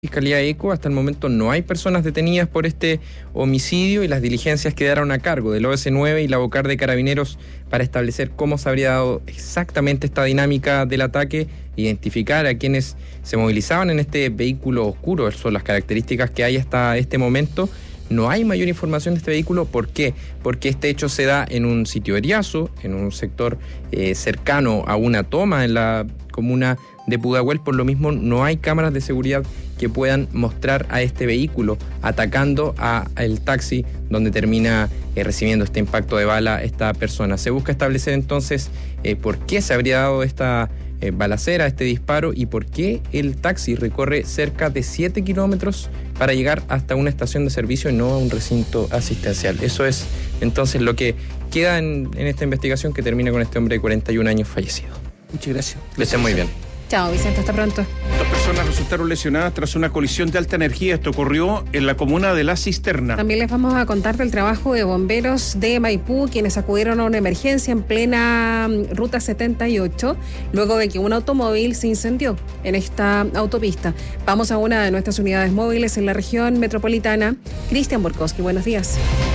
Fiscalía ECO, hasta el momento no hay personas detenidas por este homicidio y las diligencias quedaron a cargo del OS9 y la Vocar de Carabineros para establecer cómo se habría dado exactamente esta dinámica del ataque, identificar a quienes se movilizaban en este vehículo oscuro. Esas son las características que hay hasta este momento. No hay mayor información de este vehículo. ¿Por qué? Porque este hecho se da en un sitio de Riazo, en un sector cercano a una toma en la comuna de Pudahuel. Por lo mismo, no hay cámaras de seguridad que puedan mostrar a este vehículo atacando al taxi donde termina recibiendo este impacto de bala esta persona. Se busca establecer entonces por qué se habría dado esta balacera, este disparo, y por qué el taxi recorre cerca de 7 kilómetros para llegar hasta una estación de servicio y no a un recinto asistencial. Eso es entonces lo que queda en esta investigación, que termina con este hombre de 41 años fallecido. Muchas gracias. Que estén muy bien. Chao, Vicente, hasta pronto. 2 personas resultaron lesionadas tras una colisión de alta energía. Esto ocurrió en la comuna de La Cisterna. También les vamos a contar del trabajo de bomberos de Maipú, quienes acudieron a una emergencia en plena ruta 78, luego de que un automóvil se incendió en esta autopista. Vamos a una de nuestras unidades móviles en la región metropolitana. Cristian Borkowski, buenos días.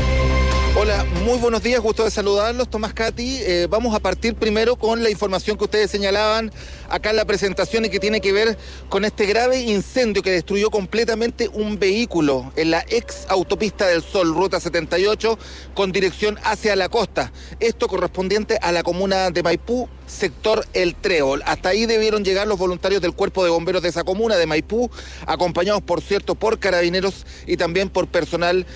Hola, muy buenos días, gusto de saludarlos, Tomás Cati. Vamos a partir primero con la información que ustedes señalaban acá en la presentación y que tiene que ver con este grave incendio que destruyó completamente un vehículo en la ex autopista del Sol, ruta 78, con dirección hacia la costa. Esto correspondiente a la comuna de Maipú, sector El Trébol. Hasta ahí debieron llegar los voluntarios del cuerpo de bomberos de esa comuna de Maipú, acompañados, por cierto, por carabineros y también por personal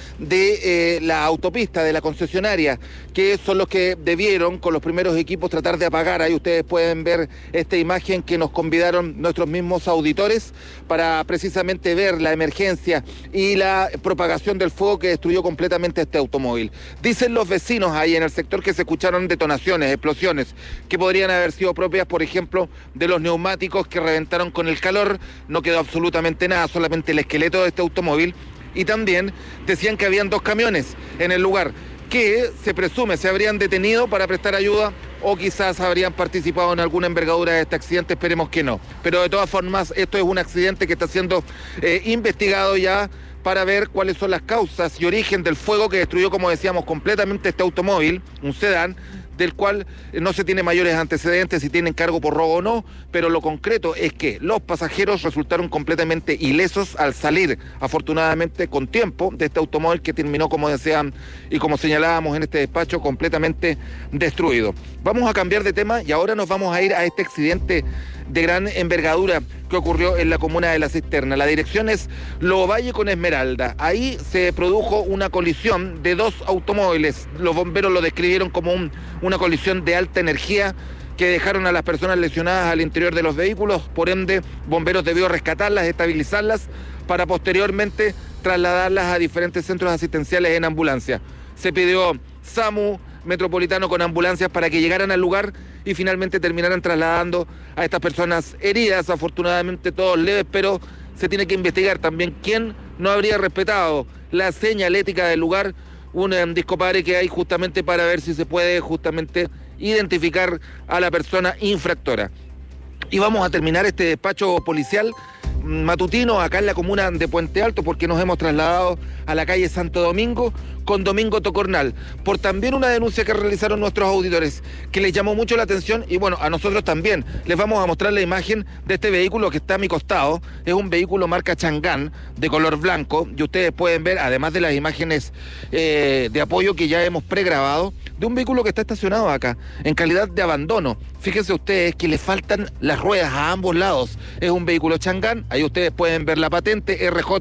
de la autopista, de la concesionaria, que son los que debieron con los primeros equipos tratar de apagar. Ahí ustedes pueden ver esta imagen que nos convidaron nuestros mismos auditores para precisamente ver la emergencia y la propagación del fuego que destruyó completamente este automóvil. Dicen los vecinos ahí en el sector que se escucharon detonaciones, explosiones, que podrían haber sido propias, por ejemplo, de los neumáticos que reventaron con el calor. No quedó absolutamente nada, solamente el esqueleto de este automóvil. Y también decían que habían 2 camiones en el lugar que se presume se habrían detenido para prestar ayuda o quizás habrían participado en alguna envergadura de este accidente. Esperemos que no. Pero de todas formas, esto es un accidente que está siendo investigado ya para ver cuáles son las causas y origen del fuego que destruyó, como decíamos, completamente este automóvil, un sedán, del cual no se tiene mayores antecedentes si tienen cargo por robo o no, pero lo concreto es que los pasajeros resultaron completamente ilesos al salir, afortunadamente con tiempo, de este automóvil que terminó, como decían y como señalábamos en este despacho, completamente destruido. Vamos a cambiar de tema y ahora nos vamos a ir a este accidente de gran envergadura que ocurrió en la comuna de La Cisterna. La dirección es Lovalle con Esmeralda. Ahí se produjo una colisión de 2 automóviles. Los bomberos lo describieron como una colisión de alta energía que dejaron a las personas lesionadas al interior de los vehículos. Por ende, bomberos debió rescatarlas, estabilizarlas, para posteriormente trasladarlas a diferentes centros asistenciales en ambulancia. Se pidió SAMU metropolitano con ambulancias para que llegaran al lugar y finalmente terminaran trasladando a estas personas heridas, afortunadamente todos leves, pero se tiene que investigar también quién no habría respetado la señalética del lugar, un discopadre que hay justamente para ver si se puede justamente identificar a la persona infractora. Y vamos a terminar este despacho policial matutino acá en la comuna de Puente Alto, porque nos hemos trasladado a la calle Santo Domingo con Domingo Tocornal, por también una denuncia que realizaron nuestros auditores, que les llamó mucho la atención, y bueno, a nosotros también. Les vamos a mostrar la imagen de este vehículo que está a mi costado. Es un vehículo marca Changán, de color blanco, y ustedes pueden ver, además de las imágenes de apoyo que ya hemos pregrabado, de un vehículo que está estacionado acá, en calidad de abandono. Fíjense ustedes que le faltan las ruedas a ambos lados. Es un vehículo Changán, ahí ustedes pueden ver la patente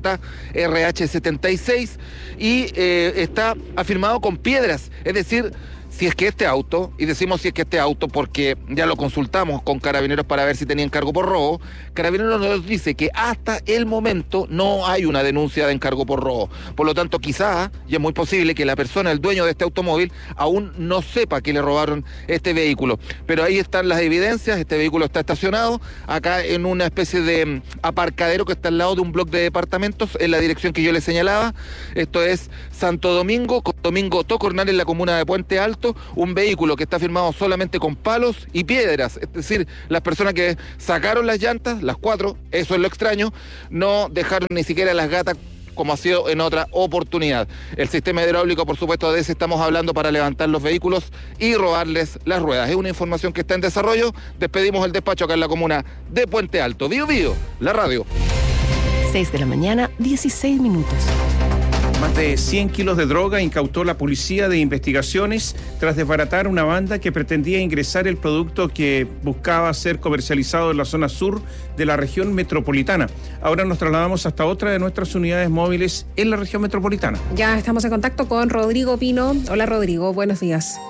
RJRH76, y está afirmado con piedras, es decir, si es que este auto, y decimos si es que este auto porque ya lo consultamos con Carabineros para ver si tenían cargo por robo, Carabineros nos dice que hasta el momento no hay una denuncia de encargo por robo. Por lo tanto, quizás, y es muy posible que la persona, el dueño de este automóvil, aún no sepa que le robaron este vehículo. Pero ahí están las evidencias. Este vehículo está estacionado acá en una especie de aparcadero que está al lado de un bloque de departamentos en la dirección que yo les señalaba. Esto es Santo Domingo, con Domingo Tocornal en la comuna de Puente Alto, esto, un vehículo que está firmado solamente con palos y piedras, es decir, las personas que sacaron las llantas, las 4, eso es lo extraño, no dejaron ni siquiera las gatas como ha sido en otra oportunidad. El sistema hidráulico, por supuesto, de ese estamos hablando para levantar los vehículos y robarles las ruedas. Es una información que está en desarrollo. Despedimos el despacho acá en la comuna de Puente Alto. Bío Bío, la radio. 6 de la mañana, 16 minutos. Más de 100 kilos de droga incautó la Policía de Investigaciones tras desbaratar una banda que pretendía ingresar el producto que buscaba ser comercializado en la zona sur de la región metropolitana. Ahora nos trasladamos hasta otra de nuestras unidades móviles en la región metropolitana. Ya estamos en contacto con Rodrigo Pino. Hola Rodrigo, buenos días.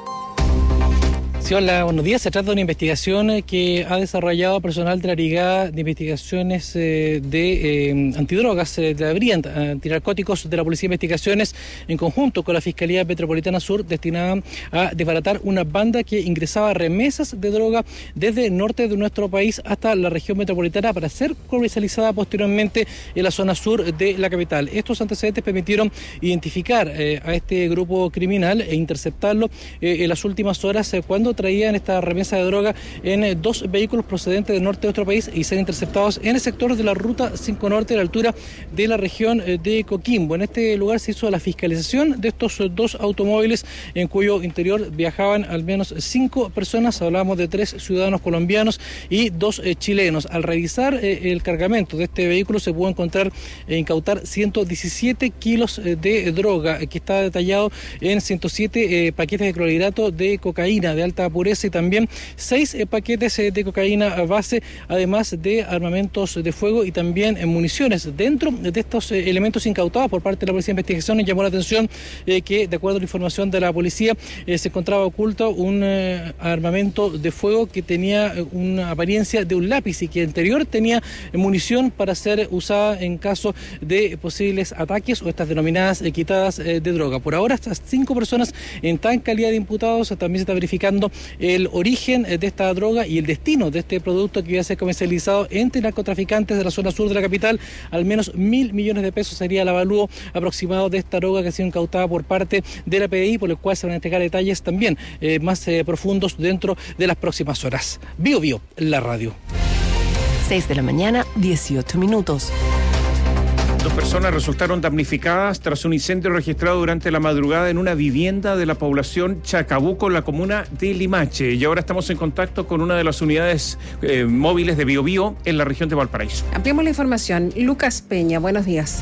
Sí, hola, buenos días. Se trata de una investigación que ha desarrollado personal de la Brigada de Investigaciones de Antidrogas, de la Brigada Antinarcóticos de la Policía de Investigaciones, en conjunto con la Fiscalía Metropolitana Sur, destinada a desbaratar una banda que ingresaba remesas de droga desde el norte de nuestro país hasta la región metropolitana para ser comercializada posteriormente en la zona sur de la capital. Estos antecedentes permitieron identificar a este grupo criminal e interceptarlo en las últimas horas cuando traían esta remesa de droga en 2 vehículos procedentes del norte de nuestro país y ser interceptados en el sector de la Ruta 5 Norte, a la altura de la región de Coquimbo. En este lugar se hizo la fiscalización de estos 2 automóviles en cuyo interior viajaban al menos 5 personas, hablamos de 3 ciudadanos colombianos y 2 chilenos. Al revisar el cargamento de este vehículo se pudo encontrar e incautar 117 kilos de droga, que está detallado en 107 paquetes de clorhidrato de cocaína de alta pureza y también 6 paquetes de cocaína base, además de armamentos de fuego y también municiones. Dentro de estos elementos incautados por parte de la Policía de Investigación, llamó la atención que, de acuerdo a la información de la policía, se encontraba oculto un armamento de fuego que tenía una apariencia de un lápiz y que al interior tenía munición para ser usada en caso de posibles ataques o estas denominadas quitadas de droga. Por ahora, estas 5 personas están en calidad de imputados. También se está verificando el origen de esta droga y el destino de este producto que iba a ser comercializado entre narcotraficantes de la zona sur de la capital. Al menos 1.000 millones de pesos sería el avalúo aproximado de esta droga que ha sido incautada por parte de la PDI, por el cual se van a entregar detalles también más profundos dentro de las próximas horas. Bío Bío, la radio. 6 de la mañana, 18 minutos. 2 personas resultaron damnificadas tras un incendio registrado durante la madrugada en una vivienda de la población Chacabuco, en la comuna de Limache. Y ahora estamos en contacto con una de las unidades móviles de Bío Bío en la región de Valparaíso. Ampliamos la información. Lucas Peña, buenos días.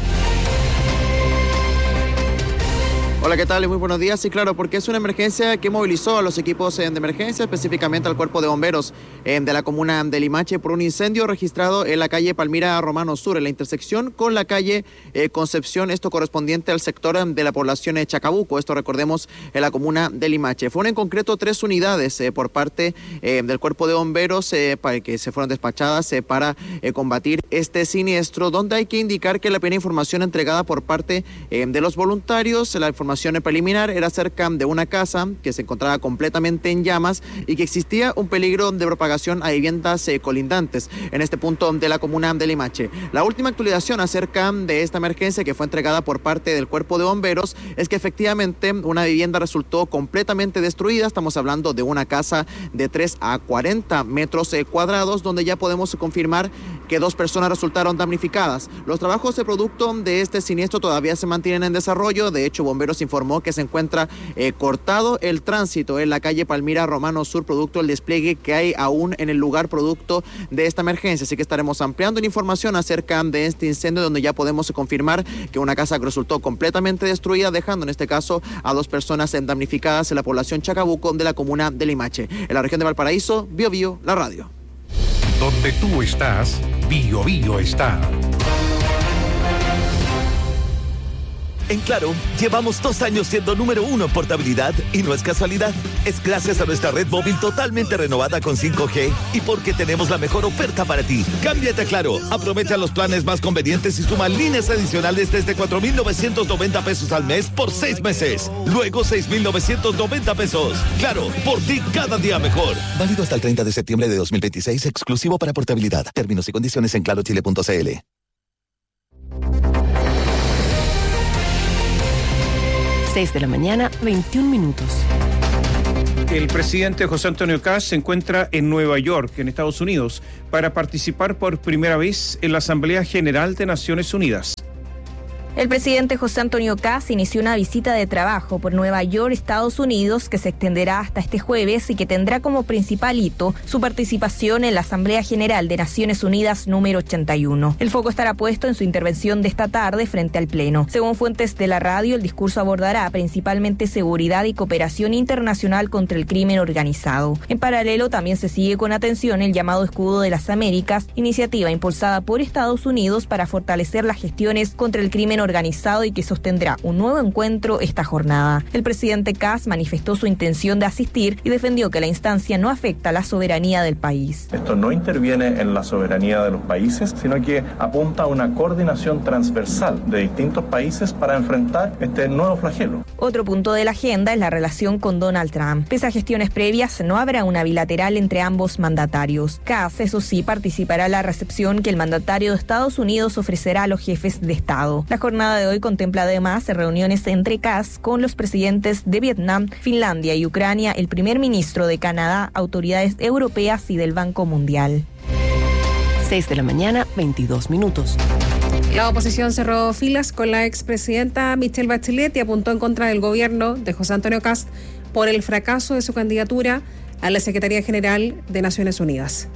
Hola, ¿qué tal? Muy buenos días. Sí, claro, porque es una emergencia que movilizó a los equipos de emergencia, específicamente al Cuerpo de Bomberos de la comuna de Limache, por un incendio registrado en la calle Palmira Romano Sur, en la intersección con la calle Concepción, esto correspondiente al sector de la población de Chacabuco, esto recordemos en la comuna de Limache. Fueron en concreto 3 unidades por parte del Cuerpo de Bomberos que se fueron despachadas para combatir este siniestro, donde hay que indicar que la primera información entregada por parte de los voluntarios, la información preliminar era acerca de una casa que se encontraba completamente en llamas y que existía un peligro de propagación a viviendas colindantes en este punto de la comuna de Limache. La última actualización acerca de esta emergencia que fue entregada por parte del Cuerpo de Bomberos es que efectivamente una vivienda resultó completamente destruida. Estamos hablando de una casa de 3 a 40 metros cuadrados, donde ya podemos confirmar que 2 personas resultaron damnificadas. Los trabajos de producto de este siniestro todavía se mantienen en desarrollo. De hecho, Bomberos informó que se encuentra cortado el tránsito en la calle Palmira Romano Sur, producto del despliegue que hay aún en el lugar producto de esta emergencia. Así que estaremos ampliando la información acerca de este incendio, donde ya podemos confirmar que una casa resultó completamente destruida, dejando en este caso a 2 personas damnificadas en la población Chacabuco de la comuna de Limache. En la región de Valparaíso, Bío Bío, la radio. Donde tú estás, Bío Bío está. En Claro, llevamos 2 años siendo número 1 en portabilidad y no es casualidad. Es gracias a nuestra red móvil totalmente renovada con 5G y porque tenemos la mejor oferta para ti. Cámbiate a Claro, aprovecha los planes más convenientes y suma líneas adicionales desde 4,990 pesos al mes por 6 meses. Luego 6,990 pesos. Claro, por ti cada día mejor. Válido hasta el 30 de septiembre de 2026, exclusivo para portabilidad. Términos y condiciones en clarochile.cl. 6 de la mañana, 21 minutos. El presidente José Antonio Kast se encuentra en Nueva York, en Estados Unidos, para participar por primera vez en la Asamblea General de Naciones Unidas. El presidente José Antonio Kast inició una visita de trabajo por Nueva York, Estados Unidos, que se extenderá hasta este jueves y que tendrá como principal hito su participación en la Asamblea General de Naciones Unidas número 81. El foco estará puesto en su intervención de esta tarde frente al Pleno. Según fuentes de la radio, el discurso abordará principalmente seguridad y cooperación internacional contra el crimen organizado. En paralelo, también se sigue con atención el llamado Escudo de las Américas, iniciativa impulsada por Estados Unidos para fortalecer las gestiones contra el crimen organizado y que sostendrá un nuevo encuentro esta jornada. El presidente Kast manifestó su intención de asistir y defendió que la instancia no afecta a la soberanía del país. Esto no interviene en la soberanía de los países, sino que apunta a una coordinación transversal de distintos países para enfrentar este nuevo flagelo. Otro punto de la agenda es la relación con Donald Trump. Pese a gestiones previas, no habrá una bilateral entre ambos mandatarios. Kast, eso sí, participará en la recepción que el mandatario de Estados Unidos ofrecerá a los jefes de Estado. La jornada de hoy contempla además reuniones entre Kast con los presidentes de Vietnam, Finlandia y Ucrania, el primer ministro de Canadá, autoridades europeas y del Banco Mundial. 6 de la mañana, 22 minutos. La oposición cerró filas con la expresidenta Michelle Bachelet y apuntó en contra del gobierno de José Antonio Kast por el fracaso de su candidatura a la Secretaría General de Naciones Unidas.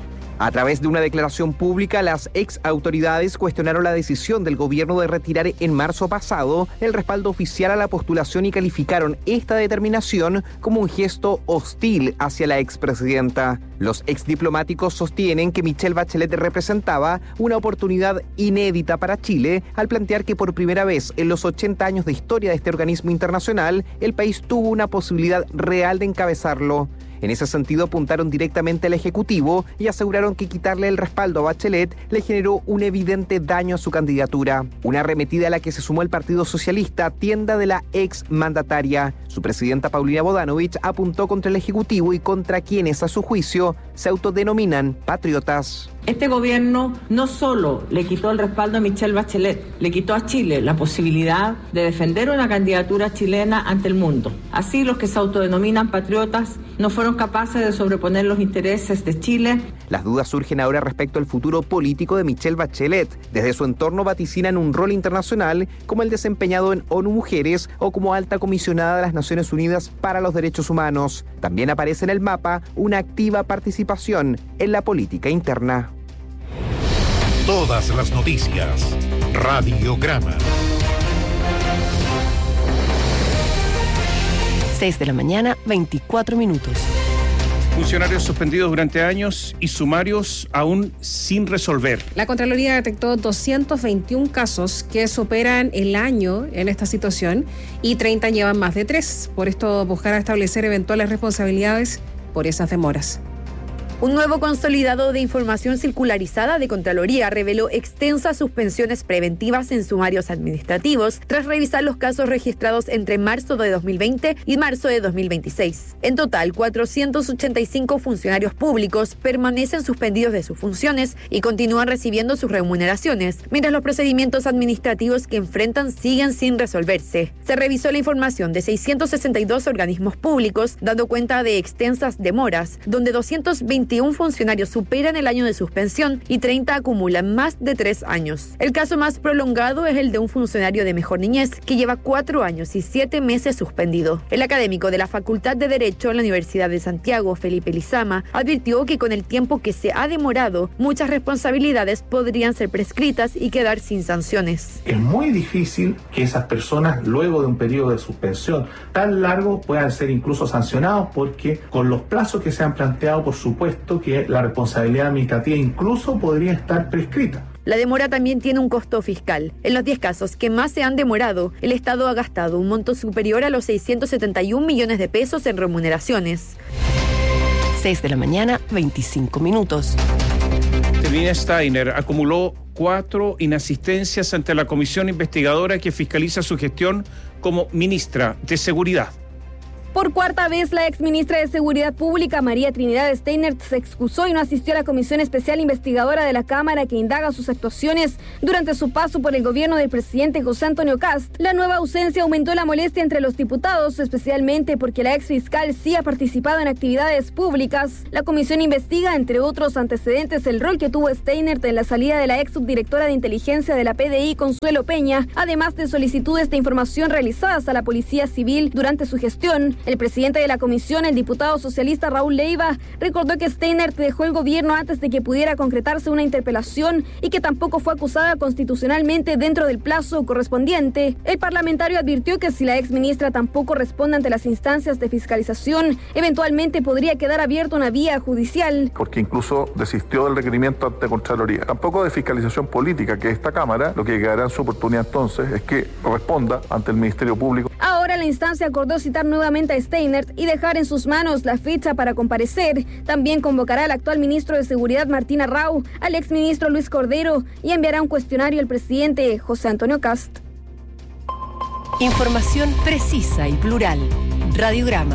A través de una declaración pública, las ex autoridades cuestionaron la decisión del gobierno de retirar en marzo pasado el respaldo oficial a la postulación y calificaron esta determinación como un gesto hostil hacia la expresidenta. Los exdiplomáticos sostienen que Michelle Bachelet representaba una oportunidad inédita para Chile al plantear que por primera vez en los 80 años de historia de este organismo internacional, el país tuvo una posibilidad real de encabezarlo. En ese sentido, apuntaron directamente al Ejecutivo y aseguraron que quitarle el respaldo a Bachelet le generó un evidente daño a su candidatura. Una arremetida a la que se sumó el Partido Socialista, tienda de la ex mandataria. Su presidenta Paulina Bodanovich apuntó contra el Ejecutivo y contra quienes, a su juicio, se autodenominan patriotas. Este gobierno no solo le quitó el respaldo a Michelle Bachelet, le quitó a Chile la posibilidad de defender una candidatura chilena ante el mundo. Así, los que se autodenominan patriotas no fueron capaces de sobreponer los intereses de Chile. Las dudas surgen ahora respecto al futuro político de Michelle Bachelet. Desde su entorno vaticinan un rol internacional como el desempeñado en ONU Mujeres o como alta comisionada de las Naciones Unidas para los Derechos Humanos. También aparece en el mapa una activa participación en la política interna. Todas las noticias. Radiograma. 6 de la mañana, 24 minutos. Funcionarios suspendidos durante años y sumarios aún sin resolver. La Contraloría detectó 221 casos que superan el año en esta situación y 30 llevan más de 3. Por esto buscará establecer eventuales responsabilidades por esas demoras. Un nuevo consolidado de información circularizada de Contraloría reveló extensas suspensiones preventivas en sumarios administrativos tras revisar los casos registrados entre marzo de 2020 y marzo de 2026. En total, 485 funcionarios públicos permanecen suspendidos de sus funciones y continúan recibiendo sus remuneraciones, mientras los procedimientos administrativos que enfrentan siguen sin resolverse. Se revisó la información de 662 organismos públicos, dando cuenta de extensas demoras, donde 221 funcionarios superan el año de suspensión y 30 acumulan más de 3 años. El caso más prolongado es el de un funcionario de Mejor Niñez que lleva 4 años y 7 meses suspendido. El académico de la Facultad de Derecho en la Universidad de Santiago, Felipe Lizama, advirtió que con el tiempo que se ha demorado, muchas responsabilidades podrían ser prescritas y quedar sin sanciones. Es muy difícil que esas personas, luego de un periodo de suspensión tan largo, puedan ser incluso sancionados, porque con los plazos que se han planteado, por supuesto, que la responsabilidad administrativa incluso podría estar prescrita. La demora también tiene un costo fiscal. En los 10 casos que más se han demorado, el Estado ha gastado un monto superior a los 671 millones de pesos en remuneraciones. 6 de la mañana, 25 minutos. Silvina Steiner acumuló 4 inasistencias ante la comisión investigadora que fiscaliza su gestión como ministra de Seguridad. Por cuarta vez, la exministra de Seguridad Pública, María Trinidad Steinert, se excusó y no asistió a la Comisión Especial Investigadora de la Cámara que indaga sus actuaciones durante su paso por el gobierno del presidente José Antonio Kast. La nueva ausencia aumentó la molestia entre los diputados, especialmente porque la exfiscal sí ha participado en actividades públicas. La comisión investiga, entre otros antecedentes, el rol que tuvo Steinert en la salida de la ex subdirectora de inteligencia de la PDI, Consuelo Peña, además de solicitudes de información realizadas a la Policía Civil durante su gestión. El presidente de la comisión, el diputado socialista Raúl Leiva, recordó que Steinert dejó el gobierno antes de que pudiera concretarse una interpelación y que tampoco fue acusada constitucionalmente dentro del plazo correspondiente. El parlamentario advirtió que si la exministra tampoco responde ante las instancias de fiscalización, eventualmente podría quedar abierta una vía judicial. Porque incluso desistió del requerimiento ante Contraloría. Tampoco de fiscalización política, que esta Cámara, lo que quedará en su oportunidad entonces es que responda ante el Ministerio Público. Ahora la instancia acordó citar nuevamente a Steinert y dejar en sus manos la fecha para comparecer. También convocará al actual ministro de Seguridad Martín Arrau, al exministro Luis Cordero y enviará un cuestionario al presidente José Antonio Kast. Información precisa y plural. Radiograma.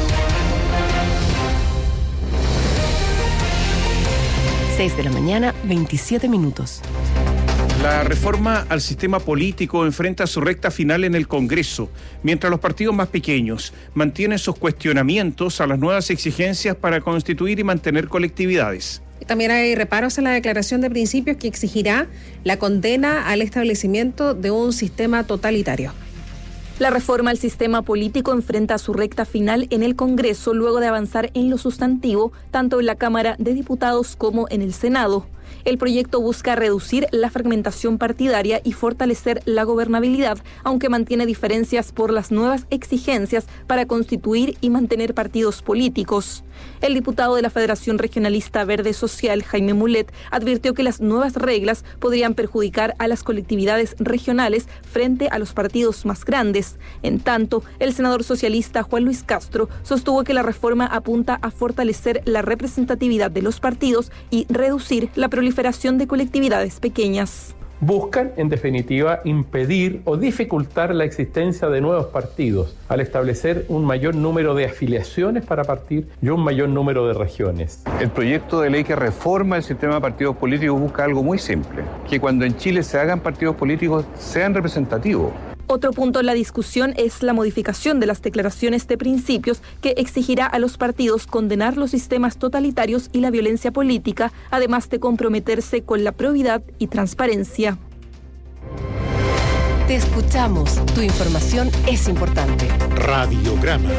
De la mañana, 27 minutos. La reforma al sistema político enfrenta su recta final en el Congreso, mientras los partidos más pequeños mantienen sus cuestionamientos a las nuevas exigencias para constituir y mantener colectividades. También hay reparos en la declaración de principios que exigirá la condena al establecimiento de un sistema totalitario. La reforma al sistema político enfrenta su recta final en el Congreso luego de avanzar en lo sustantivo, tanto en la Cámara de Diputados como en el Senado. El proyecto busca reducir la fragmentación partidaria y fortalecer la gobernabilidad, aunque mantiene diferencias por las nuevas exigencias para constituir y mantener partidos políticos. El diputado de la Federación Regionalista Verde Social, Jaime Mulet, advirtió que las nuevas reglas podrían perjudicar a las colectividades regionales frente a los partidos más grandes. En tanto, el senador socialista Juan Luis Castro sostuvo que la reforma apunta a fortalecer la representatividad de los partidos y reducir la proliferación de colectividades pequeñas. Buscan, en definitiva, impedir o dificultar la existencia de nuevos partidos al establecer un mayor número de afiliaciones para partir y un mayor número de regiones. El proyecto de ley que reforma el sistema de partidos políticos busca algo muy simple, que cuando en Chile se hagan partidos políticos sean representativos. Otro punto en la discusión es la modificación de las declaraciones de principios que exigirá a los partidos condenar los sistemas totalitarios y la violencia política, además de comprometerse con la probidad y transparencia. Te escuchamos. Tu información es importante. Radiograma.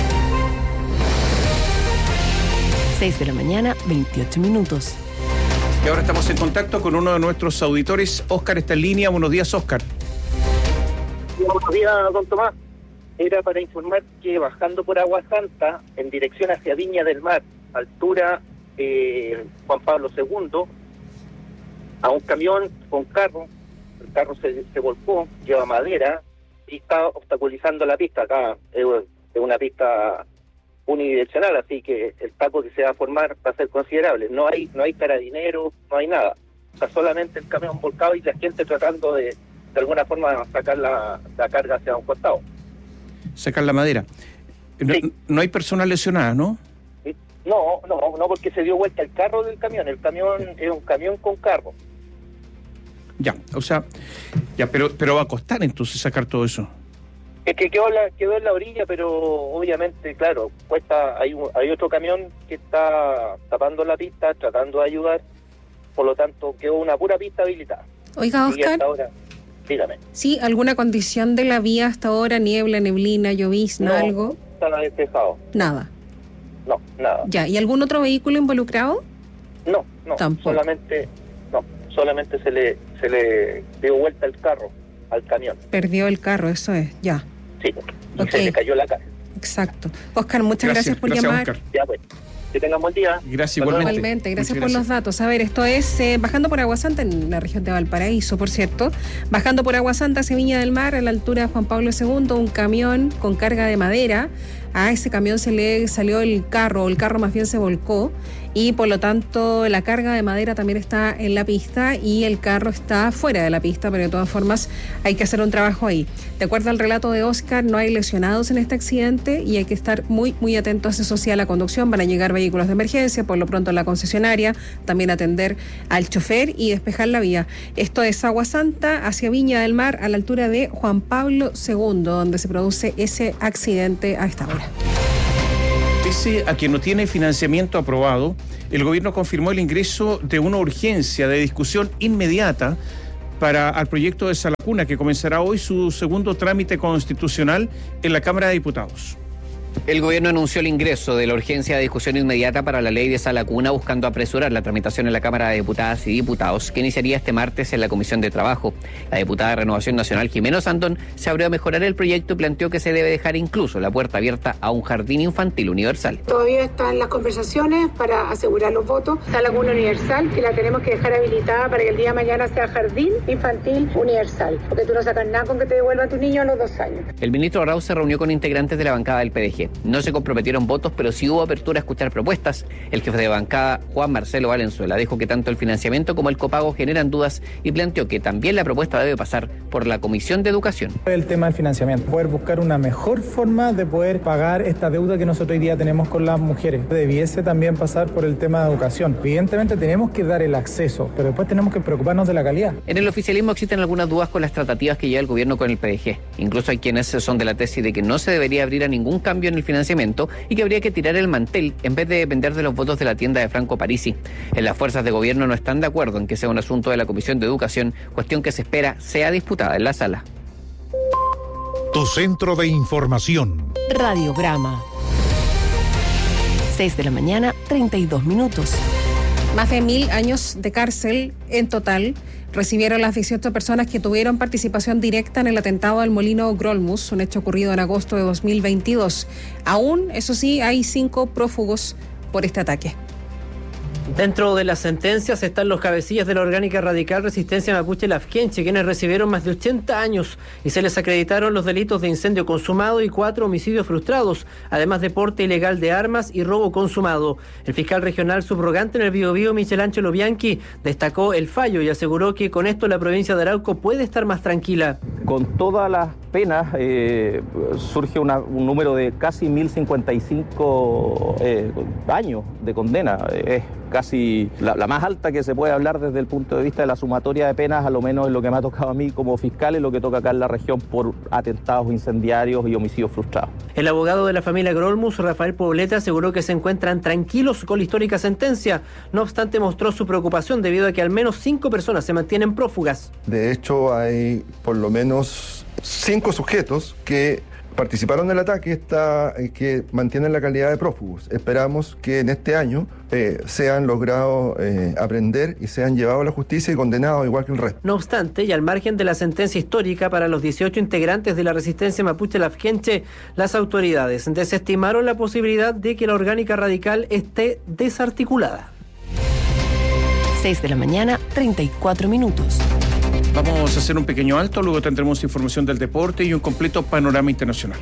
6 de la mañana, 28 minutos. Y ahora estamos en contacto con uno de nuestros auditores. Óscar está en línea. Buenos días, Óscar. Buenos días, don Tomás. Era para informar que bajando por Agua Santa, en dirección hacia Viña del Mar, altura Juan Pablo II, a un camión con carro, el carro se volcó, lleva madera y está obstaculizando la pista. Acá es una pista unidireccional, así que el taco que se va a formar va a ser considerable. No hay carabineros, no hay nada. O sea, solamente el camión volcado y la gente tratando de alguna forma sacar la carga hacia un costado. Sacar la madera. No, sí. No hay personas lesionadas, ¿no? No, porque se dio vuelta el carro del camión. El camión es un camión con carro. Ya, o sea, pero va a costar entonces sacar todo eso. Es que quedó en la orilla, pero obviamente, claro, cuesta. Hay otro camión que está tapando la pista, tratando de ayudar. Por lo tanto, quedó una pura pista habilitada. Oiga, Óscar. Dígame. Sí, ¿alguna condición de la vía hasta ahora? ¿Niebla, neblina, llovizna, algo? Está despejado. Nada. No, nada. Ya, ¿y algún otro vehículo involucrado? No. Tampoco. Solamente se le dio vuelta el carro al camión. Perdió el carro, eso es, ya. Sí, y se le cayó la cara. Exacto. Óscar, muchas gracias por llamar. Óscar. Ya, pues. Que tengan buen día. Gracias, igualmente. Gracias por los datos. A ver, esto es bajando por Agua Santa, en la región de Valparaíso, por cierto. Bajando por Agua Santa hacia Viña del Mar, a la altura de Juan Pablo II, un camión con carga de madera a ese camión se le salió el carro más bien se volcó, y por lo tanto la carga de madera también está en la pista y el carro está fuera de la pista, pero de todas formas hay que hacer un trabajo ahí. De acuerdo al relato de Oscar, no hay lesionados en este accidente y hay que estar muy, muy atentos, eso sí, a la conducción. Van a llegar vehículos de emergencia, por lo pronto la concesionaria, también atender al chofer y despejar la vía. Esto es Agua Santa hacia Viña del Mar, a la altura de Juan Pablo II, donde se produce ese accidente a esta hora. Pese a que no tiene financiamiento aprobado, el gobierno confirmó el ingreso de una urgencia de discusión inmediata al proyecto de Sala Cuna, que comenzará hoy su segundo trámite constitucional en la Cámara de Diputados. El gobierno anunció el ingreso de la urgencia de discusión inmediata para la ley de Sala Cuna, buscando apresurar la tramitación en la Cámara de Diputadas y Diputados, que iniciaría este martes en la Comisión de Trabajo. La diputada de Renovación Nacional, Jimena Sandón, se abrió a mejorar el proyecto y planteó que se debe dejar incluso la puerta abierta a un jardín infantil universal. Todavía están las conversaciones para asegurar los votos. Sala Cuna universal, que la tenemos que dejar habilitada para que el día de mañana sea jardín infantil universal, porque tú no sacas nada con que te devuelva a tu niño a los 2 años. El ministro Arauz se reunió con integrantes de la bancada del PDG. No se comprometieron votos, pero sí hubo apertura a escuchar propuestas. El jefe de bancada, Juan Marcelo Valenzuela, dijo que tanto el financiamiento como el copago generan dudas y planteó que también la propuesta debe pasar por la Comisión de Educación. El tema del financiamiento, poder buscar una mejor forma de poder pagar esta deuda que nosotros hoy día tenemos con las mujeres. Debiese también pasar por el tema de educación. Evidentemente tenemos que dar el acceso, pero después tenemos que preocuparnos de la calidad. En el oficialismo existen algunas dudas con las tratativas que lleva el gobierno con el PDG. Incluso hay quienes son de la tesis de que no se debería abrir a ningún cambio en el financiamiento y que habría que tirar el mantel en vez de depender de los votos de la tienda de Franco Parisi. En las fuerzas de gobierno no están de acuerdo en que sea un asunto de la Comisión de Educación, cuestión que se espera sea disputada en la sala. Tu centro de información. Radiograma. 6 de la mañana, 32 minutos. Más de 1.000 años de cárcel en total recibieron las 18 personas que tuvieron participación directa en el atentado al molino Grolmus, un hecho ocurrido en agosto de 2022. Aún, eso sí, hay 5 prófugos por este ataque. Dentro de las sentencias están los cabecillas de la orgánica radical Resistencia Mapuche Lafkenche, quienes recibieron más de 80 años y se les acreditaron los delitos de incendio consumado y 4 homicidios frustrados, además de porte ilegal de armas y robo consumado. El fiscal regional subrogante en el Biobío, Michelangelo Bianchi, destacó el fallo y aseguró que con esto la provincia de Arauco puede estar más tranquila. Con todas las penas surge un número de casi 1.055 años de condena. Es casi la más alta que se puede hablar desde el punto de vista de la sumatoria de penas, a lo menos en lo que me ha tocado a mí como fiscal y lo que toca acá en la región por atentados incendiarios y homicidios frustrados. El abogado de la familia Grolmus, Rafael Poblete, aseguró que se encuentran tranquilos con la histórica sentencia. No obstante, mostró su preocupación debido a que al menos 5 personas se mantienen prófugas. De hecho, hay por lo menos 5 sujetos que participaron del ataque que mantienen la calidad de prófugos. Esperamos que en este año sean logrados aprender y sean llevados a la justicia y condenados igual que el resto. No obstante, y al margen de la sentencia histórica para los 18 integrantes de la Resistencia Mapuche Lafkenche, las autoridades desestimaron la posibilidad de que la orgánica radical esté desarticulada. 6 de la mañana, 34 minutos. Vamos a hacer un pequeño alto, luego tendremos información del deporte y un completo panorama internacional.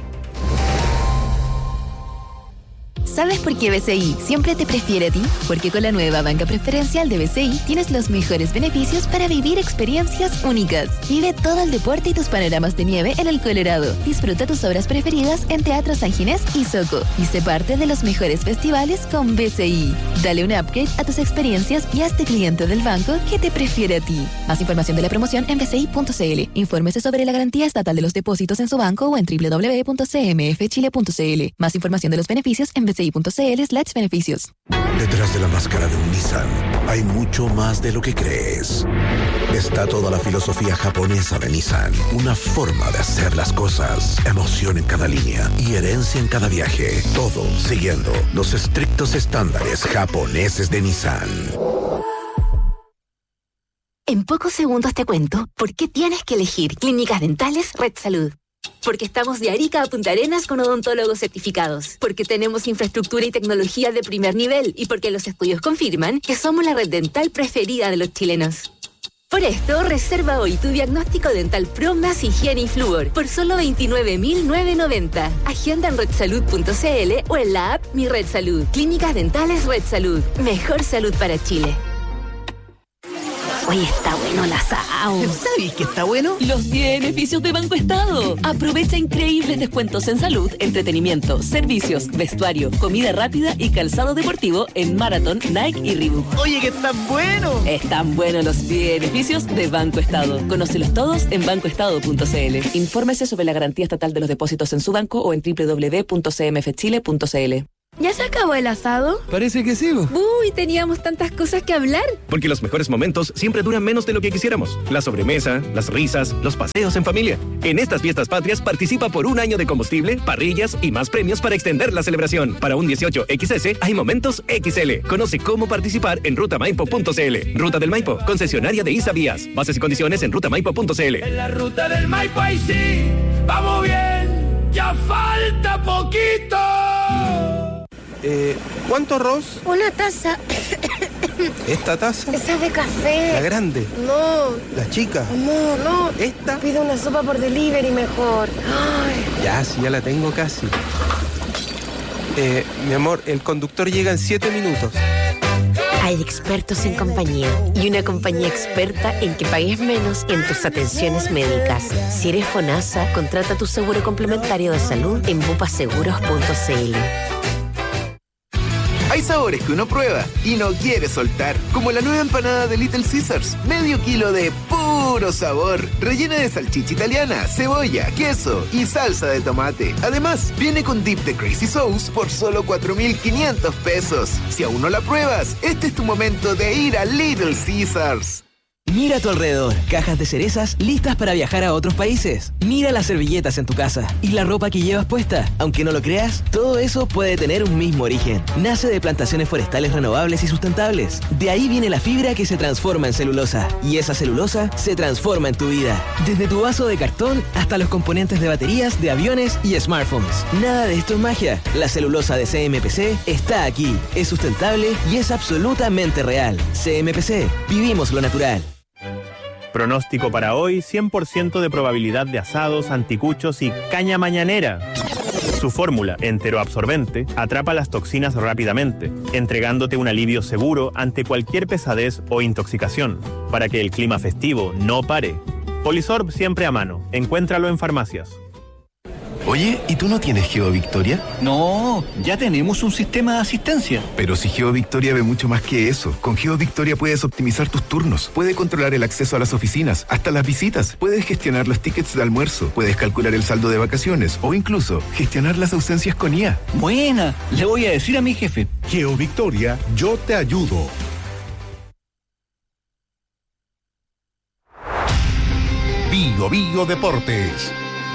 ¿Sabes por qué BCI siempre te prefiere a ti? Porque con la nueva banca preferencial de BCI tienes los mejores beneficios para vivir experiencias únicas. Vive todo el deporte y tus panoramas de nieve en el Colorado. Disfruta tus obras preferidas en Teatro San Ginés y Soco. Y sé parte de los mejores festivales con BCI. Dale un upgrade a tus experiencias y hazte cliente del banco que te prefiere a ti. Más información de la promoción en bci.cl. Infórmese sobre la garantía estatal de los depósitos en su banco o en www.cmfchile.cl. Más información de los beneficios en bci.cl/beneficios. Detrás de la máscara de un Nissan hay mucho más de lo que crees. Está toda la filosofía japonesa de Nissan, una forma de hacer las cosas, emoción en cada línea y herencia en cada viaje, todo siguiendo los estrictos estándares japoneses de Nissan. En pocos segundos te cuento por qué tienes que elegir Clínicas Dentales Red Salud. Porque estamos de Arica a Punta Arenas con odontólogos certificados. Porque tenemos infraestructura y tecnología de primer nivel. Y porque los estudios confirman que somos la red dental preferida de los chilenos. Por esto, reserva hoy tu diagnóstico dental Pro más higiene y flúor por solo 29.990. Agenda en redsalud.cl o en la app Mi Red Salud. Clínicas Dentales Red Salud. Mejor salud para Chile. Oye, está bueno el asado. ¿Sabes qué está bueno? Los beneficios de Banco Estado. Aprovecha increíbles descuentos en salud, entretenimiento, servicios, vestuario, comida rápida y calzado deportivo en Marathon, Nike y Reebok. Oye, que están buenos. Están buenos los beneficios de Banco Estado. Conócelos todos en bancoestado.cl. Infórmese sobre la garantía estatal de los depósitos en su banco o en www.cmfchile.cl. ¿Ya se acabó el asado? Parece que sí. Uy, teníamos tantas cosas que hablar. Porque los mejores momentos siempre duran menos de lo que quisiéramos. La sobremesa, las risas, los paseos en familia. En estas fiestas patrias participa por un año de combustible, parrillas y más premios para extender la celebración. Para un 18XS hay momentos XL. Conoce cómo participar en rutamaipo.cl. Ruta del Maipo, concesionaria de ISA Vías. Bases y condiciones en rutamaipo.cl. En la ruta del Maipo ahí sí, vamos bien, ya falta poquito. ¿Cuánto arroz? Una taza. ¿Esta taza? Esa es de café. ¿La grande? No. ¿La chica? No. ¿Esta? Pido una sopa por delivery mejor. Ay. Ya la tengo casi. Mi amor, el conductor llega en 7 minutos. Hay expertos en compañía y una compañía experta en que pagues menos en tus atenciones médicas. Si eres FONASA, contrata tu seguro complementario de salud en bupaseguros.cl. Hay sabores que uno prueba y no quiere soltar, como la nueva empanada de Little Caesars, medio kilo de puro sabor, rellena de salchicha italiana, cebolla, queso y salsa de tomate. Además, viene con dip de Crazy Sauce por solo 4.500 pesos. Si aún no la pruebas, este es tu momento de ir a Little Caesars. Mira a tu alrededor, cajas de cerezas listas para viajar a otros países. Mira las servilletas en tu casa y la ropa que llevas puesta. Aunque no lo creas, todo eso puede tener un mismo origen. Nace de plantaciones forestales renovables y sustentables. De ahí viene la fibra que se transforma en celulosa. Y esa celulosa se transforma en tu vida. Desde tu vaso de cartón hasta los componentes de baterías, de aviones y smartphones. Nada de esto es magia. La celulosa de CMPC está aquí. Es sustentable y es absolutamente real. CMPC. Vivimos lo natural. Pronóstico para hoy, 100% de probabilidad de asados, anticuchos y caña mañanera. Su fórmula, enteroabsorbente, atrapa las toxinas rápidamente, entregándote un alivio seguro ante cualquier pesadez o intoxicación, para que el clima festivo no pare. Polisorb siempre a mano. Encuéntralo en farmacias. Oye, ¿y tú no tienes GeoVictoria? No, ya tenemos un sistema de asistencia. Pero si GeoVictoria ve mucho más que eso. Con GeoVictoria puedes optimizar tus turnos, puedes controlar el acceso a las oficinas, hasta las visitas, puedes gestionar los tickets de almuerzo, puedes calcular el saldo de vacaciones o incluso gestionar las ausencias con IA. Buena, le voy a decir a mi jefe. GeoVictoria, yo te ayudo. Bio Deportes.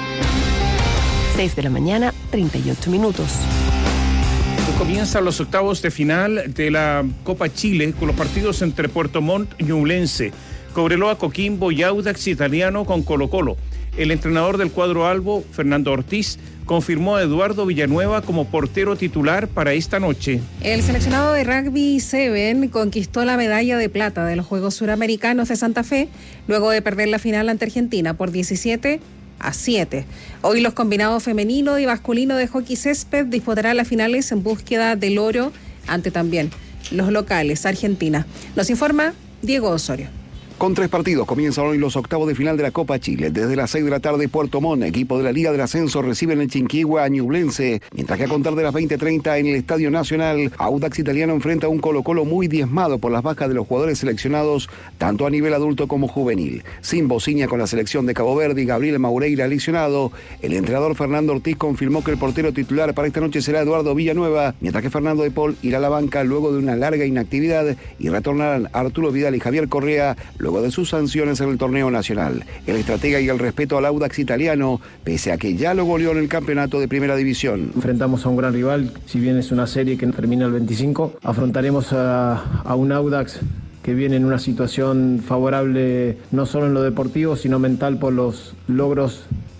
6 de la mañana, 38 minutos. Comienzan los octavos de final de la Copa Chile con los partidos entre Puerto Montt y Ñublense, Cobreloa, Coquimbo y Audax Italiano con Colo-Colo. El entrenador del cuadro albo, Fernando Ortiz, confirmó a Eduardo Villanueva como portero titular para esta noche. El seleccionado de rugby 7 conquistó la medalla de plata de los Juegos Suramericanos de Santa Fe luego de perder la final ante Argentina por 17-7. Hoy los combinados femenino y masculino de hockey césped disputarán las finales en búsqueda del oro ante también los locales, Argentina. Nos informa Diego Osorio. Con 3 partidos comienzan hoy los octavos de final de la Copa Chile. Desde las 6 de la tarde, Puerto Montt, equipo de la Liga del Ascenso, recibe en el Chinquihua a Ñublense, mientras que a contar de las 20:30 en el Estadio Nacional, Audax Italiano enfrenta a un Colo-Colo muy diezmado por las bajas de los jugadores seleccionados, tanto a nivel adulto como juvenil. Sin Bociña con la selección de Cabo Verde y Gabriel Maureira lesionado, el entrenador Fernando Ortiz confirmó que el portero titular para esta noche será Eduardo Villanueva, mientras que Fernando de Paul irá a la banca luego de una larga inactividad y retornarán Arturo Vidal y Javier Correa luego de sus sanciones en el torneo nacional. El estratega y el respeto al Audax Italiano, pese a que ya lo goleó en el campeonato de primera división. Enfrentamos a un gran rival, si bien es una serie que termina el 25, afrontaremos a un Audax que viene en una situación favorable no solo en lo deportivo, sino mental por los logros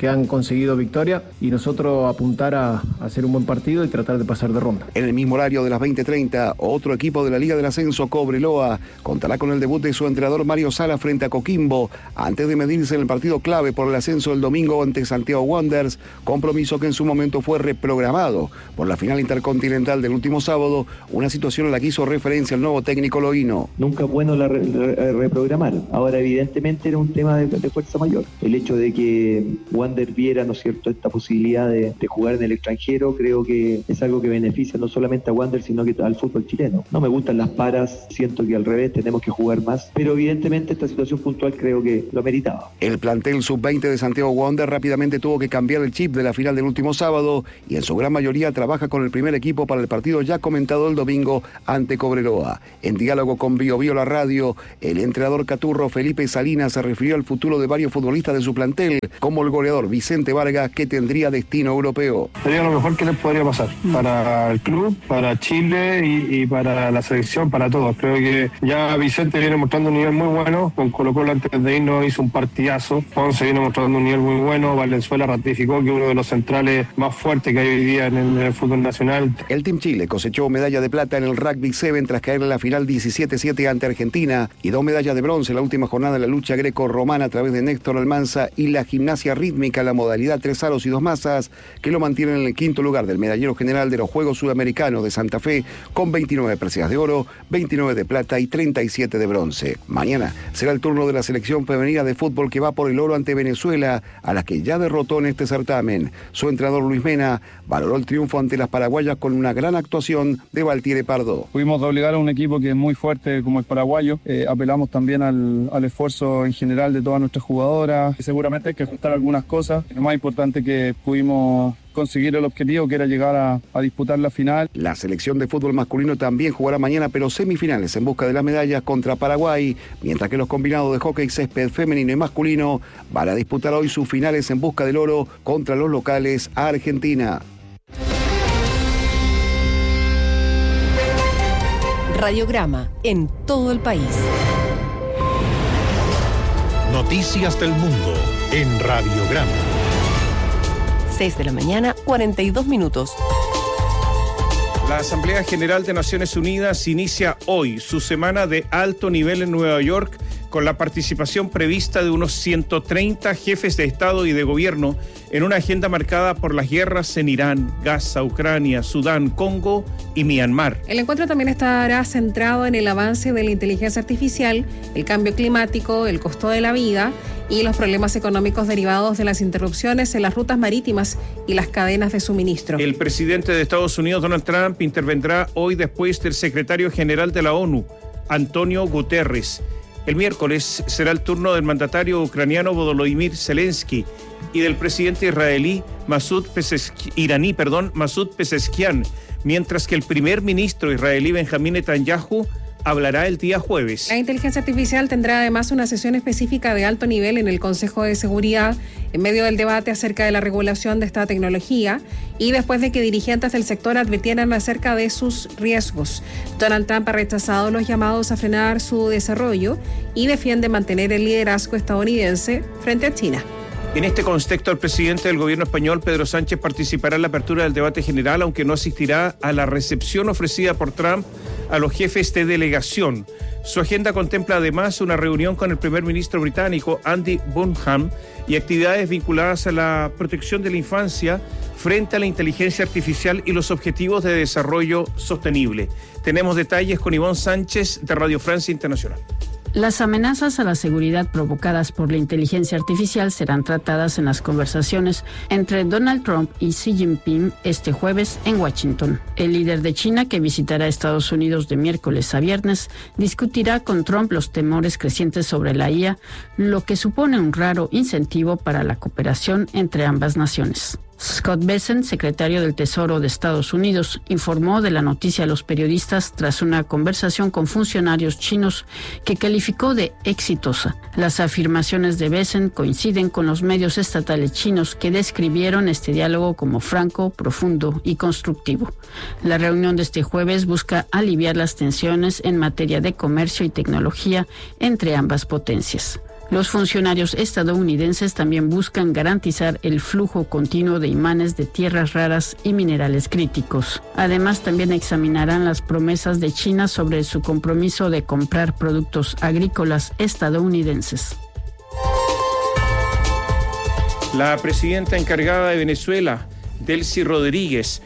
que han conseguido victoria y nosotros apuntar a hacer un buen partido y tratar de pasar de ronda. En el mismo horario de las 20:30, otro equipo de la Liga del Ascenso, Cobreloa, contará con el debut de su entrenador Mario Sala frente a Coquimbo, antes de medirse en el partido clave por el ascenso el domingo ante Santiago Wanderers, compromiso que en su momento fue reprogramado por la final intercontinental del último sábado, una situación a la que hizo referencia el nuevo técnico loíno. Nunca es bueno reprogramar. Ahora, evidentemente, era un tema de fuerza mayor. El hecho de que Wander viera, ¿no es cierto?, esta posibilidad de jugar en el extranjero, creo que es algo que beneficia no solamente a Wander, sino que al fútbol chileno. No me gustan las paras, siento que al revés tenemos que jugar más, pero evidentemente esta situación puntual creo que lo meritaba. El plantel sub-20 de Santiago Wander rápidamente tuvo que cambiar el chip de la final del último sábado y en su gran mayoría trabaja con el primer equipo para el partido ya comentado el domingo ante Cobreloa. En diálogo con Bio Bio La Radio, el entrenador caturro Felipe Salinas se refirió al futuro de varios futbolistas de su plantel, como el goleador Vicente Vargas, que tendría destino europeo. Sería lo mejor que les podría pasar para el club, para Chile y para la selección, para todos. Creo que ya Vicente viene mostrando un nivel muy bueno, con Colo-Colo antes de irnos hizo un partidazo, Ponce viene mostrando un nivel muy bueno, Valenzuela ratificó que uno de los centrales más fuertes que hay hoy día en el fútbol nacional. El Team Chile cosechó medalla de plata en el Rugby 7 tras caer en la final 17-7 ante Argentina y 2 medallas de bronce en la última jornada de la lucha greco-romana a través de Néstor Almanza y la gimnasia rítmica, la modalidad 3 aros y 2 masas, que lo mantienen en el quinto lugar del medallero general de los Juegos Sudamericanos de Santa Fe con 29 preseas de oro, 29 de plata y 37 de bronce. Mañana será el turno de la selección femenina de fútbol que va por el oro ante Venezuela, a la que ya derrotó en este certamen. Su entrenador Luis Mena valoró el triunfo ante las paraguayas con una gran actuación de Valtiere Pardo. Pudimos doblegar a un equipo que es muy fuerte como el paraguayo. Apelamos también al esfuerzo en general de todas nuestras jugadoras. Seguramente hay que ajustar algunas cosas. Lo más importante que pudimos conseguir el objetivo, que era llegar a disputar la final. La selección de fútbol masculino también jugará mañana, pero semifinales en busca de las medallas contra Paraguay, mientras que los combinados de hockey césped femenino y masculino van a disputar hoy sus finales en busca del oro contra los locales a Argentina. Radiograma en todo el país. Noticias del mundo en Radiograma. 6 de la mañana, 42 minutos. La Asamblea General de Naciones Unidas inicia hoy su semana de alto nivel en Nueva York con la participación prevista de unos 130 jefes de Estado y de Gobierno en una agenda marcada por las guerras en Irán, Gaza, Ucrania, Sudán, Congo y Myanmar. El encuentro también estará centrado en el avance de la inteligencia artificial, el cambio climático, el costo de la vida y los problemas económicos derivados de las interrupciones en las rutas marítimas y las cadenas de suministro. El presidente de Estados Unidos, Donald Trump, intervendrá hoy después del secretario general de la ONU, Antonio Guterres. El miércoles será el turno del mandatario ucraniano Volodymyr Zelensky y del presidente israelí Masoud Pezeshkian, mientras que el primer ministro israelí Benjamín Netanyahu hablará el día jueves. La inteligencia artificial tendrá además una sesión específica de alto nivel en el Consejo de Seguridad en medio del debate acerca de la regulación de esta tecnología y después de que dirigentes del sector advirtieran acerca de sus riesgos. Donald Trump ha rechazado los llamados a frenar su desarrollo y defiende mantener el liderazgo estadounidense frente a China. En este contexto, el presidente del gobierno español, Pedro Sánchez, participará en la apertura del debate general, aunque no asistirá a la recepción ofrecida por Trump a los jefes de delegación. Su agenda contempla además una reunión con el primer ministro británico, Andy Burnham, y actividades vinculadas a la protección de la infancia frente a la inteligencia artificial y los objetivos de desarrollo sostenible. Tenemos detalles con Ivonne Sánchez de Radio Francia Internacional. Las amenazas a la seguridad provocadas por la inteligencia artificial serán tratadas en las conversaciones entre Donald Trump y Xi Jinping este jueves en Washington. El líder de China, que visitará Estados Unidos de miércoles a viernes, discutirá con Trump los temores crecientes sobre la IA, lo que supone un raro incentivo para la cooperación entre ambas naciones. Scott Bessent, secretario del Tesoro de Estados Unidos, informó de la noticia a los periodistas tras una conversación con funcionarios chinos que calificó de exitosa. Las afirmaciones de Bessent coinciden con los medios estatales chinos que describieron este diálogo como franco, profundo y constructivo. La reunión de este jueves busca aliviar las tensiones en materia de comercio y tecnología entre ambas potencias. Los funcionarios estadounidenses también buscan garantizar el flujo continuo de imanes de tierras raras y minerales críticos. Además, también examinarán las promesas de China sobre su compromiso de comprar productos agrícolas estadounidenses. La presidenta encargada de Venezuela, Delcy Rodríguez,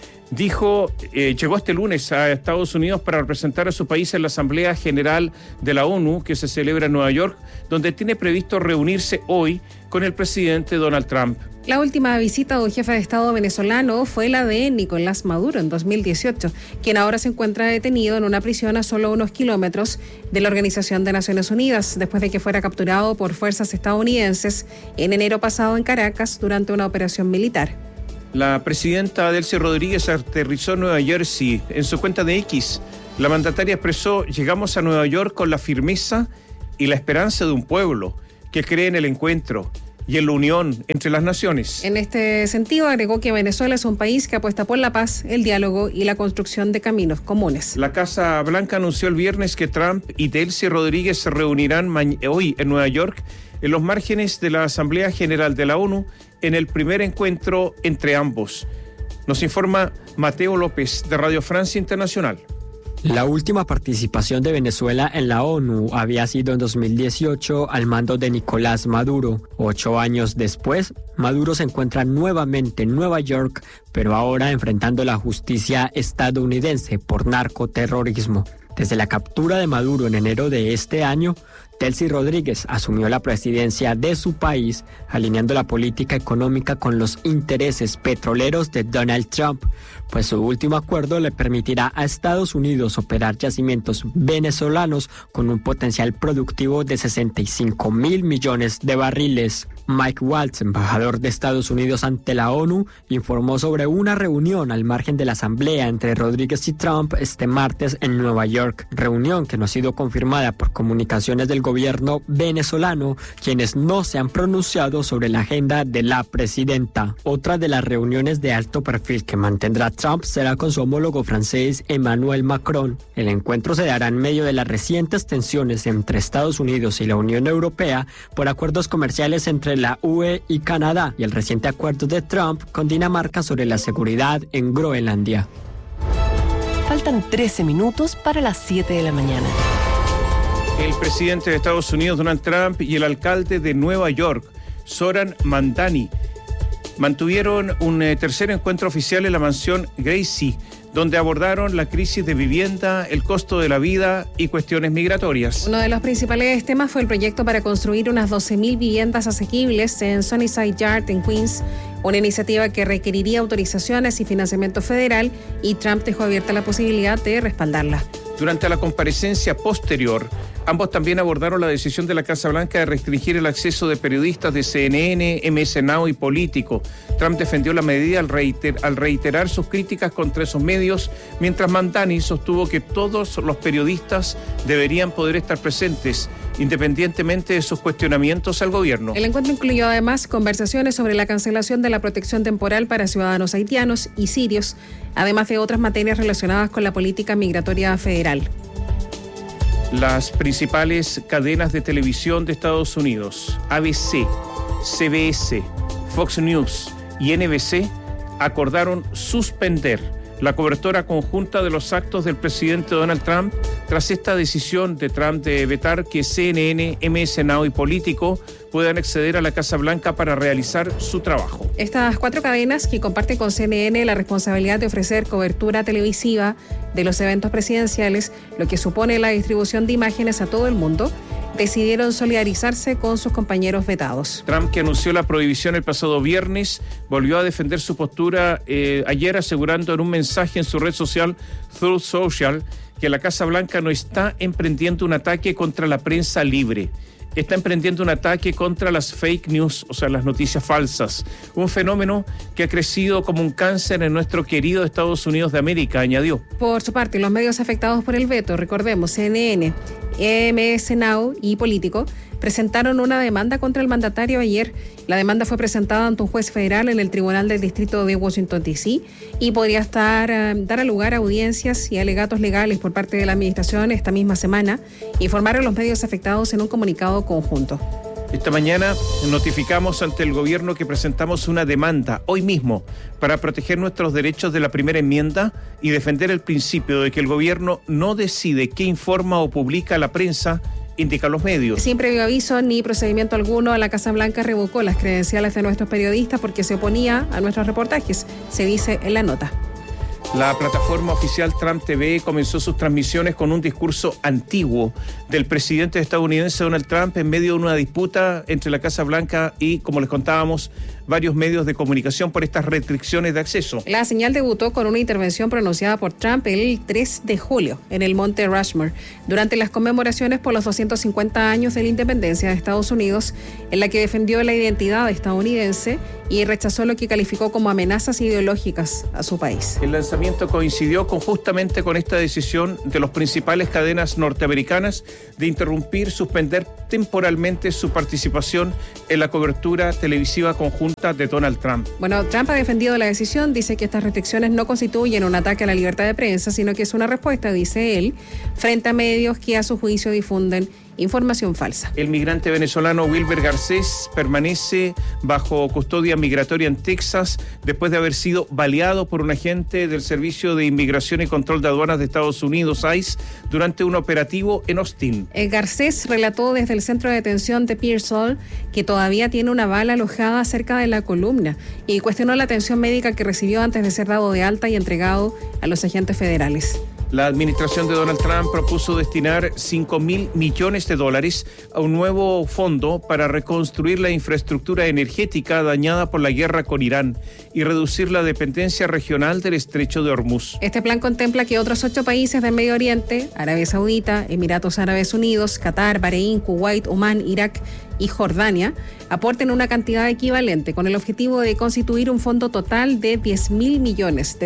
llegó este lunes a Estados Unidos para representar a su país en la Asamblea General de la ONU, que se celebra en Nueva York, donde tiene previsto reunirse hoy con el presidente Donald Trump. La última visita de un jefe de Estado venezolano fue la de Nicolás Maduro en 2018, quien ahora se encuentra detenido en una prisión a solo unos kilómetros de la Organización de Naciones Unidas, después de que fuera capturado por fuerzas estadounidenses en enero pasado en Caracas durante una operación militar. La presidenta Delcy Rodríguez aterrizó en Nueva Jersey. En su cuenta de X, la mandataria expresó: llegamos a Nueva York con la firmeza y la esperanza de un pueblo que cree en el encuentro y en la unión entre las naciones. En este sentido, agregó que Venezuela es un país que apuesta por la paz, el diálogo y la construcción de caminos comunes. La Casa Blanca anunció el viernes que Trump y Delcy Rodríguez se reunirán hoy en Nueva York, en los márgenes de la Asamblea General de la ONU, en el primer encuentro entre ambos. Nos informa Mateo López, de Radio Francia Internacional. La última participación de Venezuela en la ONU había sido en 2018 al mando de Nicolás Maduro. 8 años después, Maduro se encuentra nuevamente en Nueva York, pero ahora enfrentando la justicia estadounidense por narcoterrorismo. Desde la captura de Maduro en enero de este año, Delcy Rodríguez asumió la presidencia de su país, alineando la política económica con los intereses petroleros de Donald Trump, pues su último acuerdo le permitirá a Estados Unidos operar yacimientos venezolanos con un potencial productivo de 65.000 millones de barriles. Mike Waltz, embajador de Estados Unidos ante la ONU, informó sobre una reunión al margen de la asamblea entre Rodríguez y Trump este martes en Nueva York, reunión que no ha sido confirmada por comunicaciones del gobierno venezolano, quienes no se han pronunciado sobre la agenda de la presidenta. Otra de las reuniones de alto perfil que mantendrá Trump será con su homólogo francés Emmanuel Macron. El encuentro se dará en medio de las recientes tensiones entre Estados Unidos y la Unión Europea por acuerdos comerciales entre la UE y Canadá y el reciente acuerdo de Trump con Dinamarca sobre la seguridad en Groenlandia. Faltan 13 minutos para las 7 de la mañana. El presidente de Estados Unidos, Donald Trump, y el alcalde de Nueva York, Zoran Mamdani, mantuvieron un tercer encuentro oficial en la mansión Gracie, donde abordaron la crisis de vivienda, el costo de la vida y cuestiones migratorias. Uno de los principales temas fue el proyecto para construir unas 12.000 viviendas asequibles en Sunnyside Yard en Queens, una iniciativa que requeriría autorizaciones y financiamiento federal, y Trump dejó abierta la posibilidad de respaldarla. Durante la comparecencia posterior, ambos también abordaron la decisión de la Casa Blanca de restringir el acceso de periodistas de CNN, MS Now y Político. Trump defendió la medida al reiterar sus críticas contra esos medios, mientras Mamdani sostuvo que todos los periodistas deberían poder estar presentes, independientemente de sus cuestionamientos al gobierno. El encuentro incluyó además conversaciones sobre la cancelación de la protección temporal para ciudadanos haitianos y sirios, además de otras materias relacionadas con la política migratoria federal. Las principales cadenas de televisión de Estados Unidos, ABC, CBS, Fox News y NBC, acordaron suspender la cobertura conjunta de los actos del presidente Donald Trump tras esta decisión de Trump de vetar que CNN, MS Now y Político puedan acceder a la Casa Blanca para realizar su trabajo. Estas 4 cadenas, que comparten con CNN la responsabilidad de ofrecer cobertura televisiva de los eventos presidenciales, lo que supone la distribución de imágenes a todo el mundo, decidieron solidarizarse con sus compañeros vetados. Trump, que anunció la prohibición el pasado viernes, volvió a defender su postura ayer, asegurando en un mensaje en su red social Truth Social que la Casa Blanca no está emprendiendo un ataque contra la prensa libre. Está emprendiendo un ataque contra las fake news, o sea, las noticias falsas. Un fenómeno que ha crecido como un cáncer en nuestro querido Estados Unidos de América, añadió. Por su parte, los medios afectados por el veto, recordemos, CNN, MS Now y Político, presentaron una demanda contra el mandatario ayer. La demanda fue presentada ante un juez federal en el Tribunal del Distrito de Washington, D.C. y podría dar lugar a audiencias y alegatos legales por parte de la administración esta misma semana, informaron los medios afectados en un comunicado conjunto. Esta mañana notificamos ante el gobierno que presentamos una demanda hoy mismo para proteger nuestros derechos de la primera enmienda y defender el principio de que el gobierno no decide qué informa o publica la prensa, indican los medios. Sin previo aviso ni procedimiento alguno, la Casa Blanca revocó las credenciales de nuestros periodistas porque se oponía a nuestros reportajes, se dice en la nota. La plataforma oficial Trump TV comenzó sus transmisiones con un discurso antiguo del presidente estadounidense Donald Trump en medio de una disputa entre la Casa Blanca y, como les contábamos, varios medios de comunicación por estas restricciones de acceso. La señal debutó con una intervención pronunciada por Trump el 3 de julio en el Monte Rushmore, durante las conmemoraciones por los 250 años de la independencia de Estados Unidos, en la que defendió la identidad estadounidense y rechazó lo que calificó como amenazas ideológicas a su país. El lanzamiento coincidió justamente con esta decisión de las principales cadenas norteamericanas de suspender temporalmente su participación en la cobertura televisiva conjunta de Donald Trump. Bueno, Trump ha defendido la decisión, dice que estas restricciones no constituyen un ataque a la libertad de prensa, sino que es una respuesta, dice él, frente a medios que a su juicio difunden información falsa. El migrante venezolano Wilber Garcés permanece bajo custodia migratoria en Texas después de haber sido baleado por un agente del Servicio de Inmigración y Control de Aduanas de Estados Unidos, ICE, durante un operativo en Austin. Garcés relató desde el centro de detención de Pearsall que todavía tiene una bala alojada cerca de la columna y cuestionó la atención médica que recibió antes de ser dado de alta y entregado a los agentes federales. La administración de Donald Trump propuso destinar $5.000 millones a un nuevo fondo para reconstruir la infraestructura energética dañada por la guerra con Irán y reducir la dependencia regional del estrecho de Hormuz. Este plan contempla que otros 8 países del Medio Oriente, Arabia Saudita, Emiratos Árabes Unidos, Qatar, Bahrein, Kuwait, Omán, Irak y Jordania, aporten una cantidad equivalente con el objetivo de constituir un fondo total de $10.000 millones.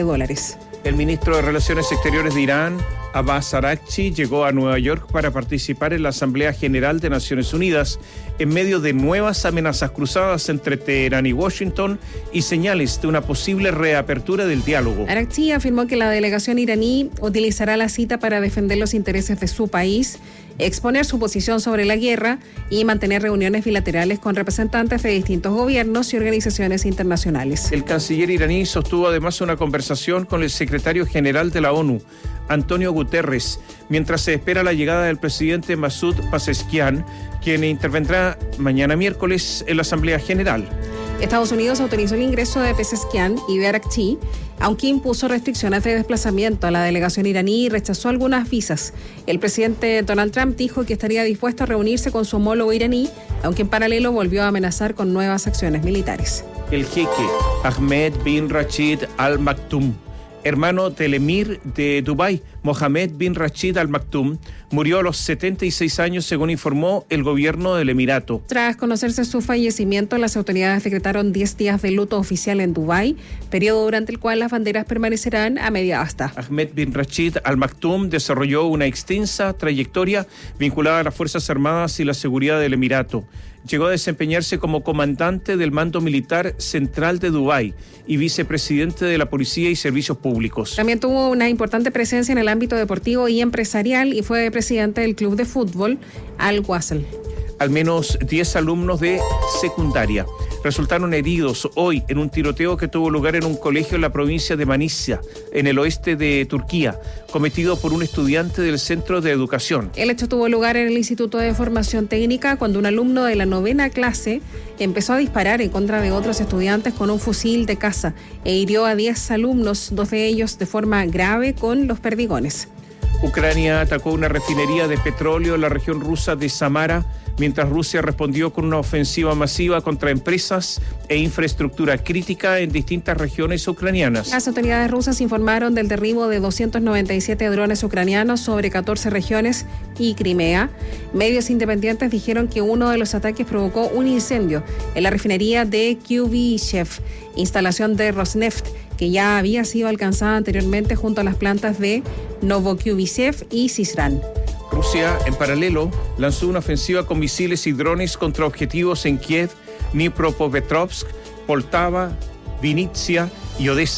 El ministro de Relaciones Exteriores de Irán, Abbas Araghchi, llegó a Nueva York para participar en la Asamblea General de Naciones Unidas en medio de nuevas amenazas cruzadas entre Teherán y Washington y señales de una posible reapertura del diálogo. Araghchi afirmó que la delegación iraní utilizará la cita para defender los intereses de su país, exponer su posición sobre la guerra y mantener reuniones bilaterales con representantes de distintos gobiernos y organizaciones internacionales. El canciller iraní sostuvo además una conversación con el secretario general de la ONU, Antonio Guterres, mientras se espera la llegada del presidente Masoud Pezeshkian, quien intervendrá mañana miércoles en la Asamblea General. Estados Unidos autorizó el ingreso de Pezeshkian y de Araghchi, aunque impuso restricciones de desplazamiento a la delegación iraní y rechazó algunas visas. El presidente Donald Trump dijo que estaría dispuesto a reunirse con su homólogo iraní, aunque en paralelo volvió a amenazar con nuevas acciones militares. El jeque Ahmed bin Rashid Al Maktoum, hermano del emir de Dubái, Mohammed bin Rashid Al Maktoum, murió a los 76 años, según informó el gobierno del Emirato. Tras conocerse su fallecimiento, las autoridades decretaron 10 días de luto oficial en Dubái, periodo durante el cual las banderas permanecerán a media asta. Ahmed bin Rashid Al Maktoum desarrolló una extensa trayectoria vinculada a las Fuerzas Armadas y la seguridad del Emirato. Llegó a desempeñarse como comandante del Mando Militar Central de Dubái y vicepresidente de la Policía y Servicios Públicos. También tuvo una importante presencia en el ámbito deportivo y empresarial y fue presidente del club de fútbol Al Wasl. Al menos 10 alumnos de secundaria resultaron heridos hoy en un tiroteo que tuvo lugar en un colegio en la provincia de Manisa, en el oeste de Turquía, cometido por un estudiante del centro de educación. El hecho tuvo lugar en el Instituto de Formación Técnica cuando un alumno de la 9ª clase empezó a disparar en contra de otros estudiantes con un fusil de caza e hirió a 10 alumnos, 2 de ellos de forma grave con los perdigones. Ucrania atacó una refinería de petróleo en la región rusa de Samara, mientras Rusia respondió con una ofensiva masiva contra empresas e infraestructura crítica en distintas regiones ucranianas. Las autoridades rusas informaron del derribo de 297 drones ucranianos sobre 14 regiones y Crimea. Medios independientes dijeron que uno de los ataques provocó un incendio en la refinería de Kuibychev, instalación de Rosneft, que ya había sido alcanzada anteriormente junto a las plantas de Novokuibychev y Syzran. Rusia, en paralelo, lanzó una ofensiva con misiles y drones contra objetivos en Kiev, Dnipropetrovsk, Poltava, Vinnytsia y Odessa,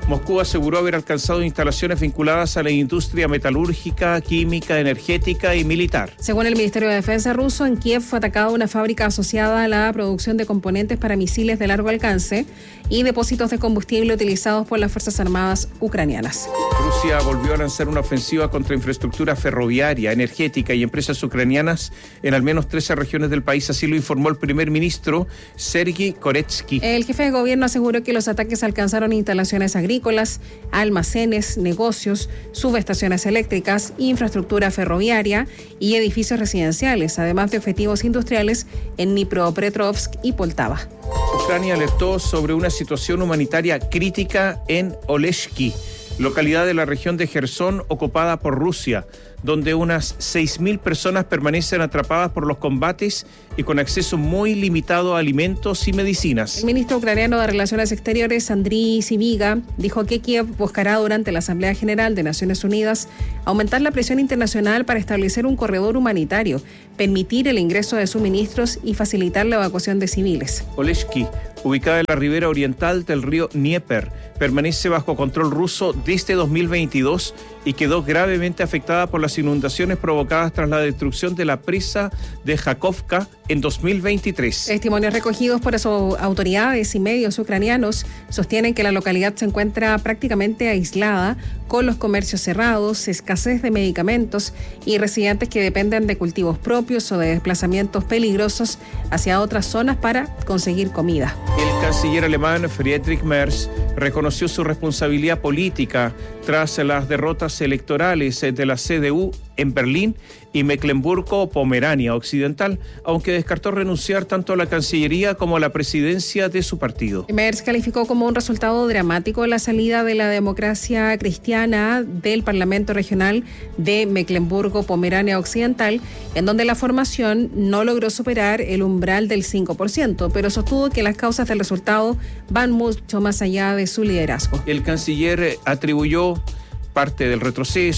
Moscú aseguró haber alcanzado instalaciones vinculadas a la industria metalúrgica, química, energética y militar. Según el Ministerio de Defensa ruso, en Kiev fue atacada una fábrica asociada a la producción de componentes para misiles de largo alcance y depósitos de combustible utilizados por las Fuerzas Armadas ucranianas. Rusia volvió a lanzar una ofensiva contra infraestructura ferroviaria, energética y empresas ucranianas en al menos 13 regiones del país, así lo informó el primer ministro Sergiy Koretsky. El jefe de gobierno aseguró que los ataques alcanzaron instalaciones agrícolas, almacenes, negocios, subestaciones eléctricas, infraestructura ferroviaria y edificios residenciales, además de objetivos industriales en Dnipropetrovsk y Poltava. Ucrania alertó sobre una situación humanitaria crítica en Oleshki, localidad de la región de Jersón ocupada por Rusia, donde unas 6.000 personas permanecen atrapadas por los combates y con acceso muy limitado a alimentos y medicinas. El ministro ucraniano de Relaciones Exteriores, Andriy Sybiga, dijo que Kiev buscará durante la Asamblea General de Naciones Unidas aumentar la presión internacional para establecer un corredor humanitario, permitir el ingreso de suministros y facilitar la evacuación de civiles. Oleshki, ubicada en la ribera oriental del río Dnieper, permanece bajo control ruso desde 2022 y quedó gravemente afectada por las inundaciones provocadas tras la destrucción de la presa de Jakhovka en 2023. Testimonios recogidos por autoridades y medios ucranianos sostienen que la localidad se encuentra prácticamente aislada, con los comercios cerrados, escasez de medicamentos y residentes que dependen de cultivos propios o de desplazamientos peligrosos hacia otras zonas para conseguir comida. El canciller alemán Friedrich Merz reconoció su responsabilidad política tras las derrotas electorales de la CDU en Berlín y Mecklemburgo-Pomerania Occidental, aunque descartó renunciar tanto a la Cancillería como a la presidencia de su partido. Merz calificó como un resultado dramático la salida de la democracia cristiana del Parlamento Regional de Mecklemburgo-Pomerania Occidental, en donde la formación no logró superar el umbral del 5%, pero sostuvo que las causas del resultado van mucho más allá de su liderazgo. El canciller atribuyó parte del retroceso